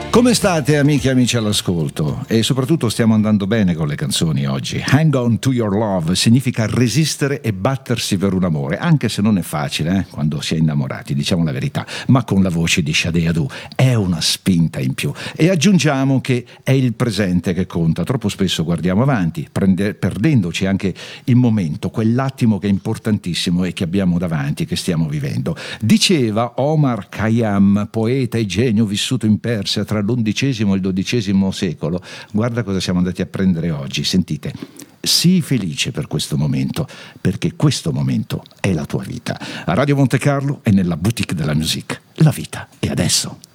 Come state, amiche e amici all'ascolto? E soprattutto stiamo andando bene con le canzoni oggi. Hang on to your love significa resistere e battersi per un amore, anche se non è facile quando si è innamorati, diciamo la verità, ma con la voce di Sade Adu è una spinta in più. E aggiungiamo che è il presente che conta. Troppo spesso guardiamo avanti, perdendoci anche il momento, quell'attimo che è importantissimo e che abbiamo davanti, che stiamo vivendo. Diceva Omar Khayyam, poeta e genio vissuto in Persia tra l'XI e il XII secolo, guarda cosa siamo andati a prendere oggi, sentite: sii felice per questo momento, perché questo momento è la tua vita. A Radio Monte Carlo e nella Boutique de la Musique, la vita è adesso.